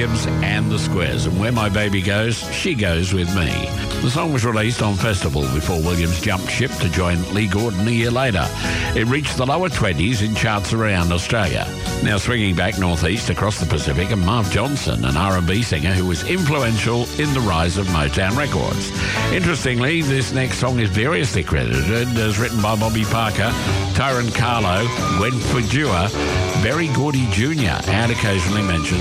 Williams and the Squares, and where my baby goes, she goes with me. The song was released on Festival before Williams jumped ship to join Lee Gordon a year later. It reached the lower 20s in charts around Australia. Now swinging back northeast across the Pacific, and Marv Johnson, an R&B singer who was influential in the rise of Motown Records. Interestingly, this next song is variously credited as written by Bobby Parker, Tyrone Carlo, Gwen Fujua, Berry Gordy Jr., and occasionally mentioned